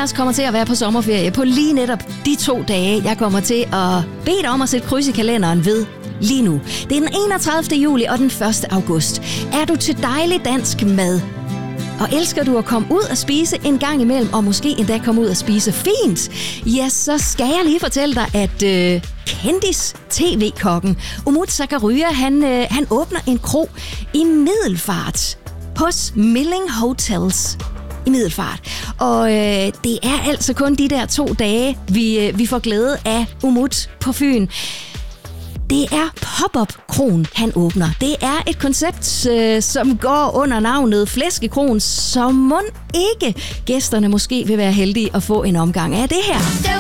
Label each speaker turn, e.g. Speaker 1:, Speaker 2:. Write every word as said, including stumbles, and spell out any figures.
Speaker 1: også kommer til at være på sommerferie på lige netop de to dage, jeg kommer til at bede dig om at sætte kryds i kalenderen ved lige nu. Det er den enogtredivte juli og den første august. Er du til dejlig dansk mad? Og elsker du at komme ud og spise en gang imellem, og måske endda komme ud og spise fint, ja, så skal jeg lige fortælle dig, at øh, kendis-tv-kokken Umut Sakarya, han, øh, han åbner en kro i Middelfart hos Milling Hotels i Middelfart. Og øh, det er altså kun de der to dage, vi, øh, vi får glæde af Umut på Fyn. Det er Pop-Up-Kron, han åbner. Det er et koncept, øh, som går under navnet Flæskekron, så mon ikke gæsterne måske vil være heldige at få en omgang af det her.